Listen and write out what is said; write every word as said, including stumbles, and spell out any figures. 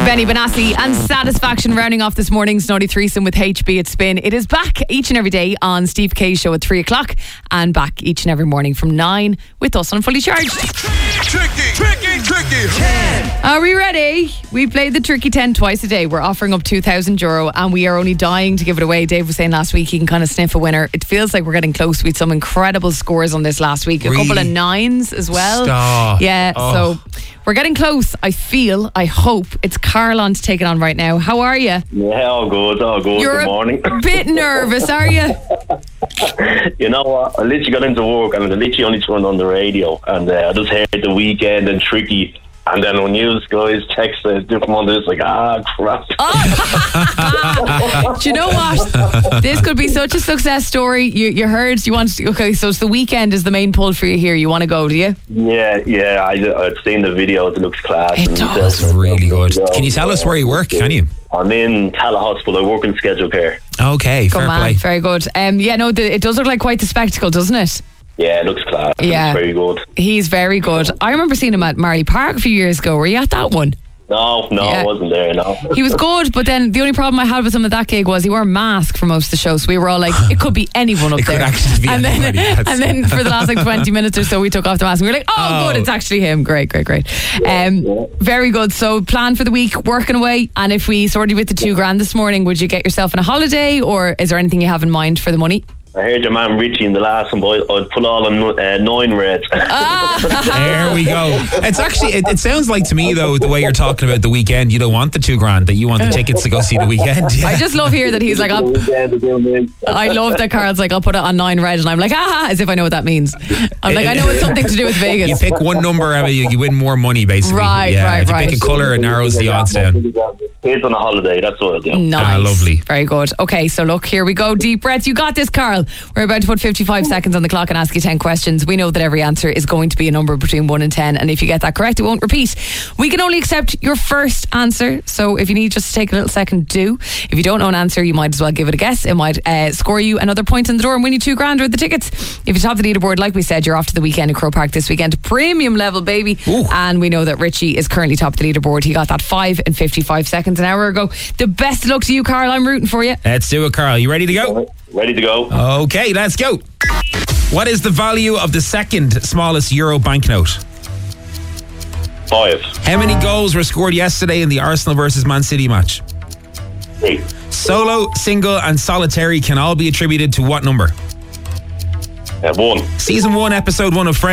Benny Benassi and Satisfaction rounding off this morning's Naughty Threesome with H B at Spin. It is back each and every day on Steve K's show at three o'clock and back each and every morning from nine with us on Fully Charged. Tricky, tricky, tricky. ten. Are we ready? We played the Tricky ten twice a day. We're offering up two thousand euro and we are only dying to give it away. Dave was saying last week he can kind of sniff a winner. It feels like we're getting close. We had some incredible scores on this last week. A Really? couple of nines as well. Stop. Yeah, Oh. so we're getting close. I feel, I hope. It's Carl on to take it on right now. How are you? Yeah, all good, all good. You're Good morning. a bit nervous, are you? You know what? I literally got into work and I literally only turned on the radio and uh, I just heard The Weekend and Tricky. And then when you guys text a different one, it's like, ah, crap. Do you know what? This could be such a success story. You you heard, you want to, okay, so it's The Weekend is the main pull for you here. You want to go, do you? Yeah, yeah, I, I've seen the video. It looks class. It and does. uh, Really good. Can you tell us where you work, can you? I'm in Tala Hospital. I work in scheduled care. Okay, Good fair man, play. very good. Um, yeah, no, the, it does look like quite the spectacle, doesn't it? Yeah, it looks class. Yeah. It's very good. He's very good. I remember seeing him at Marley Park a few years ago. Were you at that one? No, no, Yeah. I wasn't there, no. He was good, but then the only problem I had with him at that gig was he wore a mask for most of the show, so we were all like, it could be anyone up It could there. actually be and then, anybody, that's- and then for the last like twenty minutes or so, we took off the mask and we were like, oh, Oh. good, it's actually him. Great, great, great. Um, very good. So plan for the week, working away, and if we sorted with the two grand this morning, would you get yourself on a holiday, or is there anything you have in mind for the money? I heard your man Richie in the last one, but I'd put all on uh, nine reds. There we go. It's actually, it, it sounds like to me though, the way you're talking about The Weekend, you don't want the two grand, that you want the tickets to go see The Weekend. Yeah. I just love here that he's like, I'll, I love that Carl's like, I'll put it on nine red, and I'm like, ah, as if I know what that means. I'm like, I know it's something to do with Vegas. You pick one number, Emma, you, you win more money basically. Right, yeah, right, if you right. pick a colour, it narrows the odds down. Kids on a holiday, that's what I do. Nice. Ah, lovely. Very good. Okay, so look, here we go. Deep breaths. You got this, Carl. We're about to put fifty-five seconds on the clock and ask you ten questions. We know that every answer is going to be a number between one and ten, and if you get that correct, it won't repeat. We can only accept your first answer, so if you need just to take a little second, do. If you don't know an answer, you might as well give it a guess. It might uh, score you another point in the door and win you two grand or the tickets. If you top the leaderboard, like we said, you're off to the weekend in Crow Park this weekend. Premium level, baby. Ooh. And we know that Richie is currently top of the leaderboard. He got that five and fifty-five seconds an hour ago. The best of luck to you, Carl. I'm rooting for you. Let's do it, Carl. You ready to go? Ready to go? Okay, let's go. What is the value of the second smallest euro banknote? Five. How many goals were scored yesterday in the Arsenal versus Man City match? Eight. Solo, single and solitary can all be attributed to what number? Uh, one. Season one, episode one of Friends.